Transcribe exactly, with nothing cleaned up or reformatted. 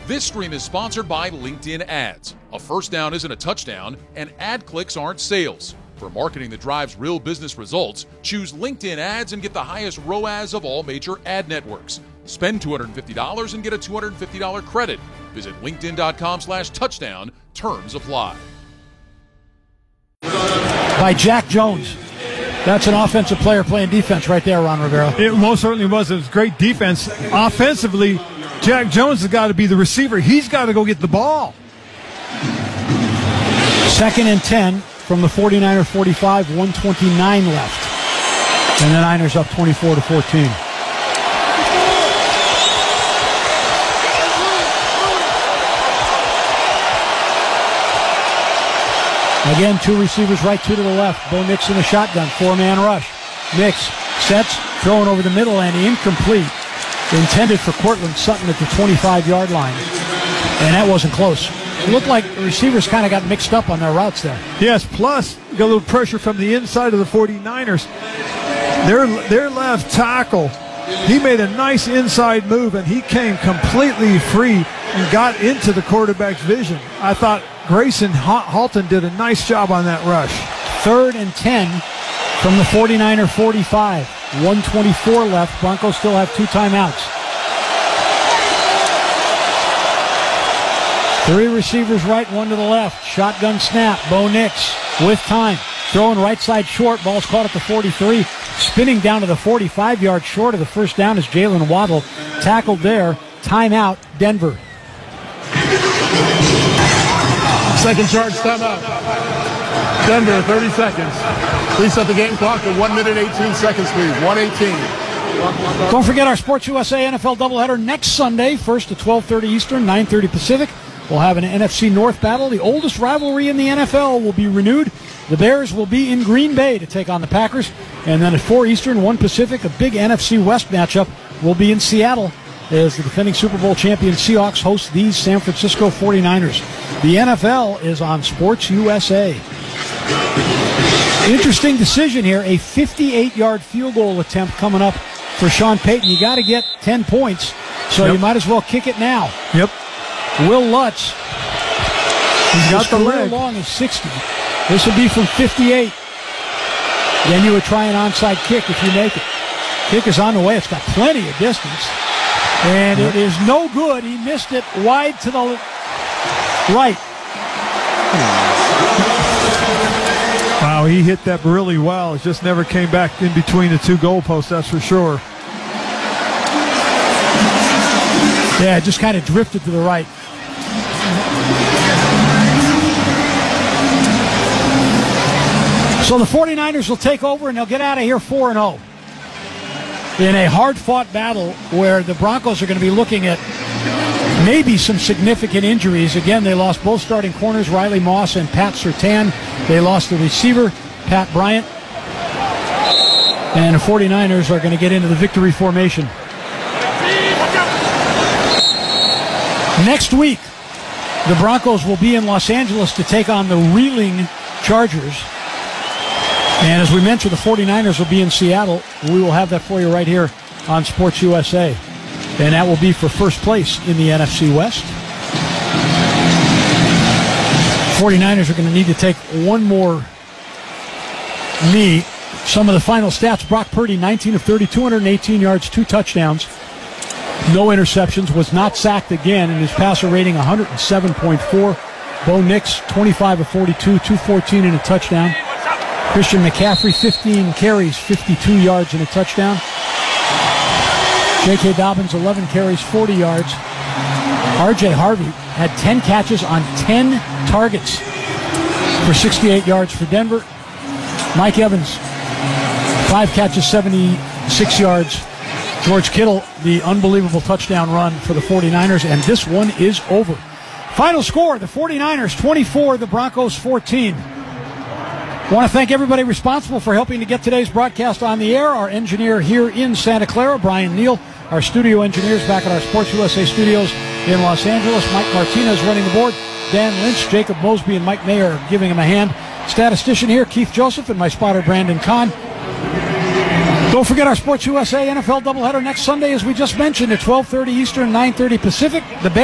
This stream is sponsored by LinkedIn Ads. A first down isn't a touchdown, and ad clicks aren't sales. For marketing that drives real business results, choose LinkedIn Ads and get the highest R O A S of all major ad networks. Spend two hundred fifty dollars and get a two hundred fifty dollars credit. Visit linkedin.com slash touchdown. Terms apply. By Jack Jones. That's an offensive player playing defense right there, Ron Rivera. It most certainly was. It was great defense. Offensively, Jack Jones has got to be the receiver. He's got to go get the ball. Second and ten from the 49er forty-five, one twenty-nine left. And the Niners up twenty-four to fourteen. Again, two receivers right, two to the left. Bo Nix in the shotgun, four-man rush. Nix sets, throwing over the middle and incomplete. Intended for Cortland Sutton at the twenty-five-yard line. And that wasn't close. It looked like the receivers kind of got mixed up on their routes there. Yes, plus got a little pressure from the inside of the 49ers. Their, their left tackle, he made a nice inside move, and he came completely free and got into the quarterback's vision. I thought Grayson Halton did a nice job on that rush. Third and ten from the 49er forty-five. one twenty-four left. Broncos still have two timeouts. Three receivers right, one to the left. Shotgun snap. Bo Nix with time. Throwing right side short. Ball's caught at the forty-three. Spinning down to the forty-five yard short of the first down is Jalen Waddle. Tackled there. Timeout, Denver. Second charge timeout. Denver, thirty seconds. Please set the game clock to one minute, eighteen seconds, please. one eighteen. Don't forget our Sports U S A N F L doubleheader next Sunday, first at twelve thirty Eastern, nine thirty Pacific. We'll have an N F C North battle. The oldest rivalry in the N F L will be renewed. The Bears will be in Green Bay to take on the Packers. And then at four Eastern, one Pacific, a big N F C West matchup will be in Seattle as the defending Super Bowl champion Seahawks host these San Francisco 49ers. The N F L is on Sports U S A. Interesting decision here. A fifty-eight yard field goal attempt coming up for Sean Payton. You got to get ten points, so Yep. you might as well kick it now. Yep. Will Lutz, He's got his the career leg. long is sixty. This will be from fifty-eight. Then you would try an onside kick if you make it. Kick is on the way. It's got plenty of distance. And it is no good. He missed it wide to the right. Wow, he hit that really well. It just never came back in between the two goalposts, that's for sure. Yeah, it just kind of drifted to the right. So the 49ers will take over, and they'll get out of here four and oh. In a hard-fought battle where the Broncos are going to be looking at maybe some significant injuries. Again, they lost both starting corners, Riley Moss and Pat Surtain. They lost the receiver, Pat Bryant. And the 49ers are going to get into the victory formation. Next week, the Broncos will be in Los Angeles to take on the reeling Chargers. And as we mentioned, the 49ers will be in Seattle. We will have that for you right here on Sports U S A. And that will be for first place in the N F C West. 49ers are going to need to take one more knee. Some of the final stats: Brock Purdy, nineteen of thirty, two hundred eighteen yards, two touchdowns, no interceptions, was not sacked again, and his passer rating one hundred seven point four. Bo Nix, twenty-five of forty-two, two fourteen and a touchdown. Christian McCaffrey, fifteen carries, fifty-two yards and a touchdown. J K. Dobbins, eleven carries, forty yards. R J Harvey had ten catches on ten targets for sixty-eight yards for Denver. Mike Evans, five catches, seventy-six yards. George Kittle, the unbelievable touchdown run for the 49ers, and this one is over. Final score, the 49ers twenty-four, the Broncos fourteen. I want to thank everybody responsible for helping to get today's broadcast on the air. Our engineer here in Santa Clara, Brian Neal. Our studio engineers back at our Sports U S A studios in Los Angeles. Mike Martinez running the board. Dan Lynch, Jacob Mosby, and Mike Mayer giving him a hand. Statistician here, Keith Joseph, and my spotter, Brandon Kahn. Don't forget our Sports U S A N F L doubleheader next Sunday, as we just mentioned, at twelve thirty Eastern, nine thirty Pacific. The